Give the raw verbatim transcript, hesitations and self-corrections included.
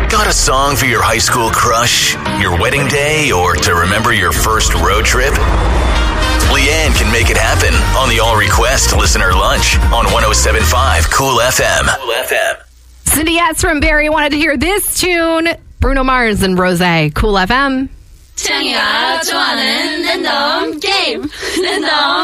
Got a song for your high school crush, your wedding day, or to remember your first road trip? Leanne can make it happen on the All Request Listener Lunch on one oh seven point five Cool F M. Cool F M. Cindy S. from Barrie wanted to hear this tune. Bruno Mars and Rosé. Cool F M. 창이가 좋아하는 랜덤 게임. 랜덤